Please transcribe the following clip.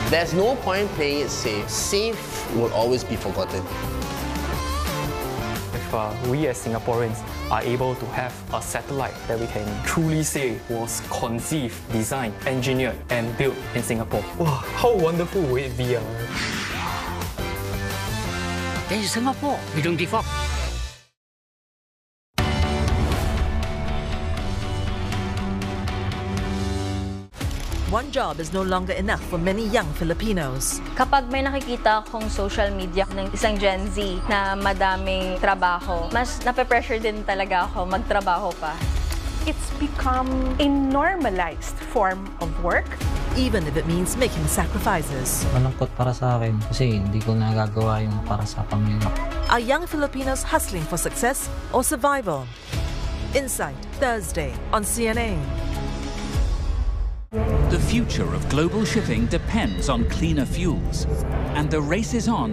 There's no point playing it safe. Safe will always be forgotten. If we as Singaporeans are able to have a satellite that we can truly say was conceived, designed, engineered and built in Singapore, wow, how wonderful would it be? In Singapore, we don't give up. One job is no longer enough for many young Filipinos. Kapag may nakikita akong social media ng isang Gen Z na madaming trabaho, mas nape-pressure din talaga ako magtrabaho pa. It's become a normalized form of work. Even if it means making sacrifices. Malungkot para sa akin kasi hindi ko nagagawa yung para sa pamilya. Are young Filipinos hustling for success or survival? Insight, Thursday on CNA. The future of global shipping depends on cleaner fuels, and the race is on